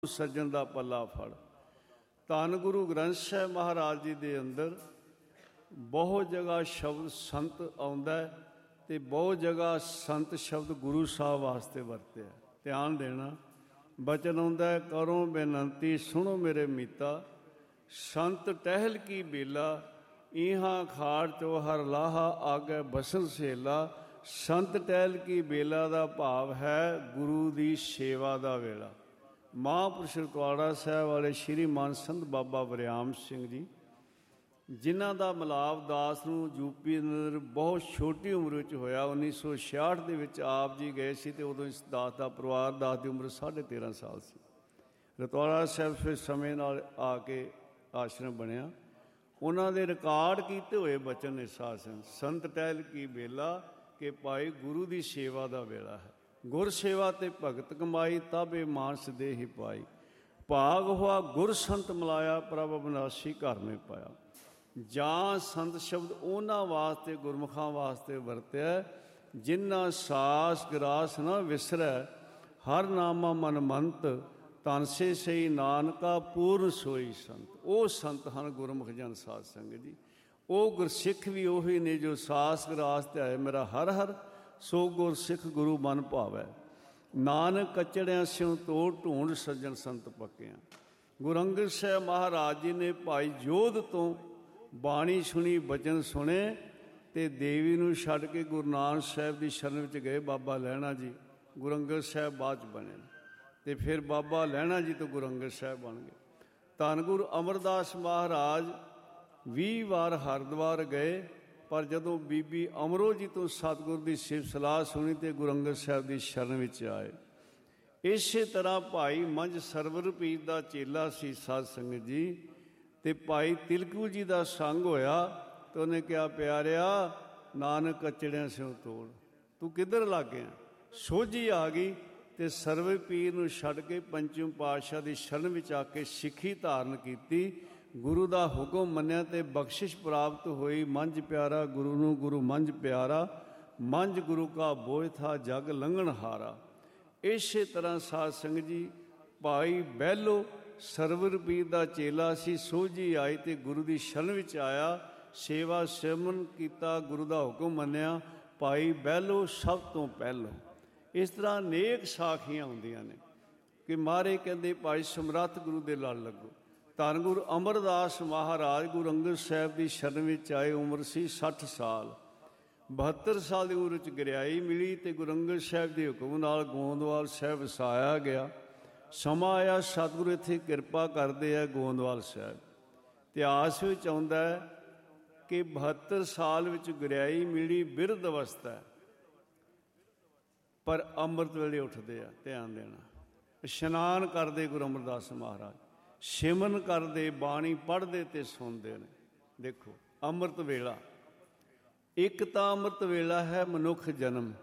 ਸੱਜਣ ਦਾ ਪੱਲਾ ਫੜ। ਧੰਨ ਗੁਰੂ ਗ੍ਰੰਥ ਸਾਹਿਬ ਮਹਾਰਾਜ ਜੀ ਦੇ ਅੰਦਰ ਬਹੁਤ ਜਗ੍ਹਾ ਸ਼ਬਦ ਸੰਤ ਆਉਂਦਾ ਅਤੇ ਬਹੁਤ ਜਗ੍ਹਾ ਸੰਤ ਸ਼ਬਦ ਗੁਰੂ ਸਾਹਿਬ ਵਾਸਤੇ ਵਰਤਿਆ। ਧਿਆਨ ਦੇਣਾ, ਬਚਨ ਆਉਂਦਾ ਕਰੋ ਬੇਨੰਤੀ ਸੁਣੋ ਮੇਰੇ ਮੀਤਾ, ਸੰਤ ਟਹਿਲ ਕੀ ਬੇਲਾ ਇਹਾਂ ਖਾੜ ਚੋ ਹਰ ਲਾਹਾ ਆਗੇ ਬਸਨ ਸਹੇਲਾ। ਸੰਤ ਟਹਿਲ ਕੀ ਬੇਲਾ ਦਾ ਭਾਵ ਹੈ ਗੁਰੂ ਦੀ ਸੇਵਾ ਦਾ ਵੇਲਾ। ਮਹਾਂਪੁਰਸ਼ ਰਤਵਾੜਾ ਸਾਹਿਬ ਵਾਲੇ ਸ਼੍ਰੀ ਮਨ ਸੰਤ ਬਾਬਾ ਵਰਿਆਮ ਸਿੰਘ ਜੀ, ਜਿਨ੍ਹਾਂ ਦਾ ਮਿਲਾਪ ਦਾਸ ਨੂੰ ਯੂਪੀ ਅੰਦਰ ਬਹੁਤ ਛੋਟੀ ਉਮਰ ਵਿੱਚ ਹੋਇਆ। 1966 ਦੇ ਵਿੱਚ ਆਪ ਜੀ ਗਏ ਸੀ ਅਤੇ ਉਦੋਂ ਇਸ ਦਾਸ ਦਾ ਪਰਿਵਾਰ, ਦਾਸ ਦੀ ਉਮਰ 13.5 ਸਾਲ ਸੀ। ਰਤਵਾੜਾ ਸਾਹਿਬ ਫਿਰ ਸਮੇਂ ਨਾਲ ਆ ਕੇ ਆਸ਼ਰਮ ਬਣਿਆ। ਉਹਨਾਂ ਦੇ ਰਿਕਾਰਡ ਕੀਤੇ ਹੋਏ ਬਚਨ ਨੇ ਸਾਸਨ ਸੰਤ ਟਹਿਲ ਕੀ ਬੇਲਾ ਕਿ ਭਾਈ ਗੁਰੂ ਦੀ ਸੇਵਾ ਦਾ ਵੇਲਾ ਹੈ। ਗੁਰ ਸੇਵਾ ਤੇ ਭਗਤ ਕਮਾਈ ਤਾਬੇ ਮਾਨਸ ਦੇ ਹੀ ਪਾਈ। ਭਾਗ ਹੋਆ ਗੁਰ ਸੰਤ ਮਿਲਾਇਆ ਪ੍ਰਭ ਅਬਨਾਸੀ ਘਰ ਮੇ ਪਾਇਆ। ਜਾਂ ਸੰਤ ਸ਼ਬਦ ਉਹਨਾਂ ਵਾਸਤੇ ਗੁਰਮੁਖਾਂ ਵਾਸਤੇ ਵਰਤਿਆ ਜਿਨ੍ਹਾਂ ਸਾਸ ਗਰਾਸ ਨਾ ਵਿਸਰੈ, ਹਰ ਨਾਮਾ ਮਨ ਮੰਤ ਤਨ ਸੇ ਸਈ ਨਾਨਕਾ ਪੂਰਨ ਸੋਈ ਸੰਤ। ਉਹ ਸੰਤ ਹਨ ਗੁਰਮੁਖ ਜਨ ਸਾਧ ਸੰਗਤ ਜੀ। ਉਹ ਗੁਰਸਿੱਖ ਵੀ ਉਹੀ ਨੇ ਜੋ ਸਾਸ ਗਰਾਸ ਧਿਆਏ ਮੇਰਾ ਹਰ ਹਰ, ਸੋ ਗੁਰਸਿੱਖ ਗੁਰੂ ਮਨ ਭਾਵੈ। ਨਾਨਕ ਕਚੜਿਆਂ ਸਿਉ ਤੋੜ ਢੂੰਡ ਸੱਜਣ ਸੰਤ ਪੱਕਿਆਂ। ਗੁਰੂ ਅੰਗਦ ਸਾਹਿਬ ਮਹਾਰਾਜ ਜੀ ਨੇ ਭਾਈ ਜੋਧ ਤੋਂ ਬਾਣੀ ਸੁਣੀ, ਬਚਨ ਸੁਣੇ ਅਤੇ ਦੇਵੀ ਨੂੰ ਛੱਡ ਕੇ ਗੁਰੂ ਨਾਨਕ ਸਾਹਿਬ ਦੀ ਸ਼ਰਨ ਵਿੱਚ ਗਏ। ਬਾਬਾ ਲਹਿਣਾ ਜੀ ਗੁਰੂ ਅੰਗਦ ਸਾਹਿਬ ਬਾਅਦ 'ਚ ਬਣੇ ਅਤੇ ਫਿਰ ਬਾਬਾ ਲਹਿਣਾ ਜੀ ਤੋਂ ਗੁਰੂ ਅੰਗਦ ਸਾਹਿਬ ਬਣ ਗਏ। ਧੰਨ ਗੁਰੂ ਅਮਰਦਾਸ ਮਹਾਰਾਜ 20 ਵਾਰ ਹਰਿਦੁਆਰ ਗਏ, ਪਰ ਜਦੋਂ ਬੀਬੀ ਅਮਰੋ ਜੀ ਤੋਂ ਸਤਿਗੁਰ ਦੀ ਸਿਫਤ ਸਲਾਹ ਸੁਣੀ ਅਤੇ ਗੁਰੂ ਅੰਗਦ ਸਾਹਿਬ ਦੀ ਸ਼ਰਨ ਵਿੱਚ ਆਏ। ਇਸੇ ਤਰ੍ਹਾਂ ਭਾਈ ਮੰਝ ਸਰਵਰ ਪੀਰ ਦਾ ਚੇਲਾ ਸੀ ਸਾਧ ਸੰਗਤ ਜੀ, ਅਤੇ ਭਾਈ ਤਿਲਕੂ ਜੀ ਦਾ ਸੰਗ ਹੋਇਆ ਅਤੇ ਉਹਨੇ ਕਿਹਾ ਪਿਆਰਿਆ ਨਾਨਕ ਕਚੜਿਆਂ ਸਿਉ ਤੋੜ, ਤੂੰ ਕਿੱਧਰ ਲੱਗ ਗਿਆ। ਸੋਝੀ ਆ ਗਈ ਅਤੇ ਸਰਵਰ ਪੀਰ ਨੂੰ ਛੱਡ ਕੇ ਪੰਚਮ ਪਾਤਸ਼ਾਹ ਦੀ ਸ਼ਰਨ ਵਿੱਚ ਆ ਕੇ ਸਿੱਖੀ ਧਾਰਨ ਕੀਤੀ। ਗੁਰੂ ਦਾ ਹੁਕਮ ਮੰਨਿਆ ਅਤੇ ਬਖਸ਼ਿਸ਼ ਪ੍ਰਾਪਤ ਹੋਈ। ਮੰਝ ਪਿਆਰਾ ਗੁਰੂ ਨੂੰ ਗੁਰੂ ਮੰਝ ਪਿਆਰਾ, ਮੰਝ ਗੁਰੂ ਕਾ ਬੋਝ ਥਾ ਜਗ ਲੰਘਣ ਹਾਰਾ। ਇਸੇ ਤਰ੍ਹਾਂ ਸਾਧ ਸੰਗਤ ਜੀ ਭਾਈ ਬਹਿਲੋ ਸਰਵਰ ਪੀਰ ਦਾ ਚੇਲਾ ਸੀ। ਸੋਝੀ ਆਈ ਅਤੇ ਗੁਰੂ ਦੀ ਸ਼ਰਨ ਵਿੱਚ ਆਇਆ, ਸੇਵਾ ਸਿਮਰਨ ਕੀਤਾ, ਗੁਰੂ ਦਾ ਹੁਕਮ ਮੰਨਿਆ। ਭਾਈ ਬਹਿਲੋ ਸਭ ਤੋਂ ਪਹਿਲੋਂ। ਇਸ ਤਰ੍ਹਾਂ ਅਨੇਕ ਸਾਖੀਆਂ ਹੁੰਦੀਆਂ ਨੇ ਕਿ ਮਹਾਰਾਜ ਕਹਿੰਦੇ ਭਾਈ ਸਮਰੱਥ ਗੁਰੂ ਦੇ ਲੜ ਲੱਗੋ। ਧੰਨ ਗੁਰੂ ਅਮਰਦਾਸ ਮਹਾਰਾਜ ਗੁਰੂ ਅੰਗਦ ਸਾਹਿਬ ਦੀ ਸ਼ਰਨ ਵਿੱਚ ਆਏ। ਉਮਰ ਸੀ 60 ਸਾਲ। 72 ਸਾਲ ਦੀ ਉਮਰ ਵਿੱਚ ਗਿਰਿਆਈ ਮਿਲੀ ਅਤੇ ਗੁਰੂ ਅੰਗਦ ਸਾਹਿਬ ਦੇ ਹੁਕਮ ਨਾਲ ਗੋਂਦਵਾਲ ਸਾਹਿਬ ਵਸਾਇਆ ਗਿਆ। ਸਮਾਂ ਆਇਆ ਸਤਿਗੁਰੂ ਇੱਥੇ ਕਿਰਪਾ ਕਰਦੇ ਆ ਗੋਂਦਵਾਲ ਸਾਹਿਬ। ਇਤਿਹਾਸ ਵਿੱਚ ਆਉਂਦਾ ਕਿ 72 ਸਾਲ ਵਿੱਚ ਗਿਰਿਆਈ ਮਿਲੀ, ਬਿਰਧ ਅਵਸਥਾ, ਪਰ ਅੰਮ੍ਰਿਤ ਵੇਲੇ ਉੱਠਦੇ ਆ। ਧਿਆਨ ਦੇਣਾ, ਇਸ਼ਨਾਨ ਕਰਦੇ ਗੁਰੂ ਅਮਰਦਾਸ ਮਹਾਰਾਜ, ਸਿਮਰਨ ਕਰਦੇ, ਬਾਣੀ ਪੜ੍ਹਦੇ ਅਤੇ ਸੁਣਦੇ ਨੇ। ਦੇਖੋ ਅੰਮ੍ਰਿਤ ਵੇਲਾ, ਇੱਕ ਤਾਂ ਅੰਮ੍ਰਿਤ ਵੇਲਾ ਹੈ ਮਨੁੱਖ ਜਨਮ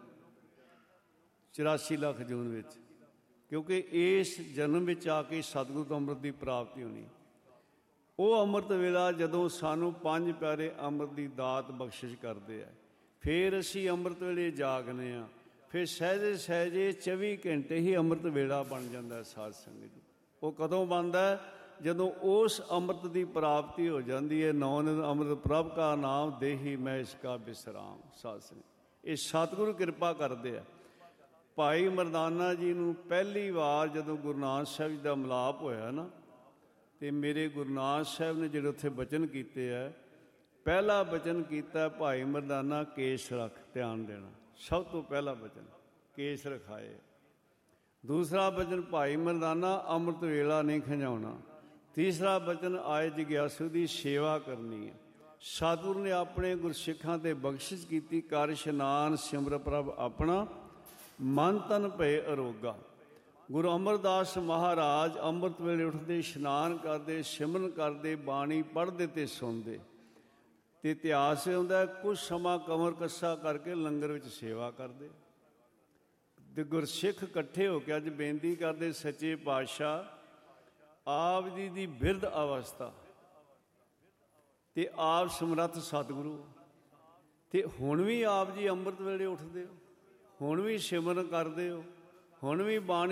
84 ਲੱਖ ਜੂਨ ਵਿੱਚ, ਕਿਉਂਕਿ ਇਸ ਜਨਮ ਵਿੱਚ ਆ ਕੇ ਸਤਿਗੁਰੂ ਤੋਂ ਅੰਮ੍ਰਿਤ ਦੀ ਪ੍ਰਾਪਤੀ ਹੋਣੀ। ਉਹ ਅੰਮ੍ਰਿਤ ਵੇਲਾ ਜਦੋਂ ਸਾਨੂੰ ਪੰਜ ਪਿਆਰੇ ਅੰਮ੍ਰਿਤ ਦੀ ਦਾਤ ਬਖਸ਼ਿਸ਼ ਕਰਦੇ ਆ, ਫਿਰ ਅਸੀਂ ਅੰਮ੍ਰਿਤ ਵੇਲੇ ਜਾਗਦੇ ਹਾਂ। ਫਿਰ ਸਹਿਜੇ ਸਹਿਜੇ 24 ਘੰਟੇ ਹੀ ਅੰਮ੍ਰਿਤ ਵੇਲਾ ਬਣ ਜਾਂਦਾ ਸਾਧ ਸੰਗਤ ਜੀ। ਉਹ ਕਦੋਂ ਬਣਦਾ? ਜਦੋਂ ਉਸ ਅੰਮ੍ਰਿਤ ਦੀ ਪ੍ਰਾਪਤੀ ਹੋ ਜਾਂਦੀ ਹੈ। ਨੌਨ ਅੰਮ੍ਰਿਤ ਪ੍ਰਭ ਕਾ ਨਾਮ ਦੇਹੀ ਮੈਂ ਇਸ ਕਾ ਬਿਸਰਾਮ। ਸਾਧ ਸੰਗਤ ਇਹ ਸਤਿਗੁਰੂ ਕਿਰਪਾ ਕਰਦੇ ਆ। ਭਾਈ ਮਰਦਾਨਾ ਜੀ ਨੂੰ ਪਹਿਲੀ ਵਾਰ ਜਦੋਂ ਗੁਰੂ ਨਾਨਕ ਸਾਹਿਬ ਜੀ ਦਾ ਮਿਲਾਪ ਹੋਇਆ ਨਾ, ਅਤੇ ਮੇਰੇ ਗੁਰੂ ਨਾਨਕ ਸਾਹਿਬ ਨੇ ਜਿਹੜੇ ਉੱਥੇ ਬਚਨ ਕੀਤੇ ਹੈ, ਪਹਿਲਾ ਬਚਨ ਕੀਤਾ ਭਾਈ ਮਰਦਾਨਾ ਕੇਸ ਰੱਖ। ਧਿਆਨ ਦੇਣਾ, ਸਭ ਤੋਂ ਪਹਿਲਾ ਬਚਨ ਕੇਸ ਰਖਾਏ। ਦੂਸਰਾ ਬਚਨ ਭਾਈ ਮਰਦਾਨਾ ਅੰਮ੍ਰਿਤ ਵੇਲਾ ਨਹੀਂ ਖੰਝਾਉਣਾ। ਤੀਸਰਾ ਬਚਨ ਆਏ ਜਗਿਆਸੂ ਦੀ ਸੇਵਾ ਕਰਨੀ ਹੈ। ਸਤਿਗੁਰੂ ਨੇ ਆਪਣੇ ਗੁਰਸਿੱਖਾਂ 'ਤੇ ਬਖਸ਼ਿਸ਼ ਕੀਤੀ, ਕਰ ਇਸ਼ਨਾਨ ਸਿਮਰ ਪ੍ਰਭ ਆਪਣਾ ਮਨ ਤਨ ਭਏ ਅਰੋਗਾ। ਗੁਰੂ ਅਮਰਦਾਸ ਮਹਾਰਾਜ ਅੰਮ੍ਰਿਤ ਵੇਲੇ ਉੱਠਦੇ, ਇਸ਼ਨਾਨ ਕਰਦੇ, ਸਿਮਰਨ ਕਰਦੇ, ਬਾਣੀ ਪੜ੍ਹਦੇ ਅਤੇ ਸੁਣਦੇ। ਅਤੇ ਇਤਿਹਾਸ ਹੁੰਦਾ ਕੁਛ ਸਮਾਂ ਕਮਰ ਕੱਸਾ ਕਰਕੇ ਲੰਗਰ ਵਿੱਚ ਸੇਵਾ ਕਰਦੇ। ਅਤੇ ਗੁਰਸਿੱਖ ਇਕੱਠੇ ਹੋ ਕੇ ਅੱਜ ਬੇਨਤੀ ਕਰਦੇ, ਸੱਚੇ ਪਾਤਸ਼ਾਹ ਆਪ ਜੀ ਦੀ ਬਿਰਧ ਅਵਸਥਾ ਅਤੇ ਆਪ ਸਮਰੱਥ ਸਤਿਗੁਰੂ, ਅਤੇ ਹੁਣ ਵੀ ਆਪ ਜੀ ਅੰਮ੍ਰਿਤ ਵੇਲੇ ਉੱਠਦੇ ਹੋ, ਹੁਣ ਵੀ ਸਿਮਰਨ ਕਰਦੇ ਹੋ, ਹੁਣ ਵੀ ਬਾਣੀ